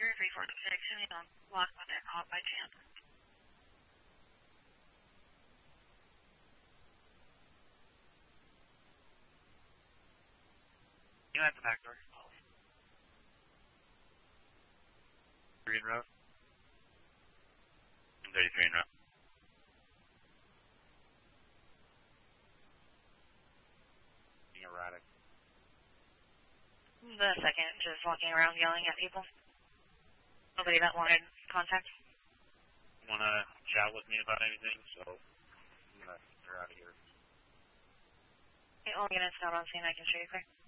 0346, and I'm lost on that call by chance. You at the back door. Green road. 33 in row. Being erratic. The second, just walking around yelling at people. Nobody that wanted contact. Want to chat with me about anything, so I'm going to get out of here. Okay, I'll get in, stop on scene, I can show you quick.